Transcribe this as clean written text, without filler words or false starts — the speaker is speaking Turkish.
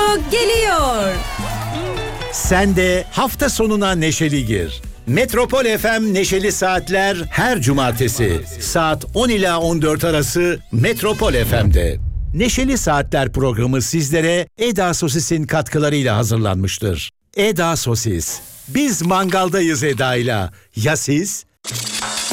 geliyor. Sen de hafta sonuna neşeli gir. Metropol FM Neşeli Saatler her cumartesi saat 10 ila 14 arası Metropol FM'de. Neşeli Saatler programı sizlere Eda Sosis'in katkılarıyla hazırlanmıştır. Eda Sosis. Biz mangaldayız Eda'yla. Ya siz?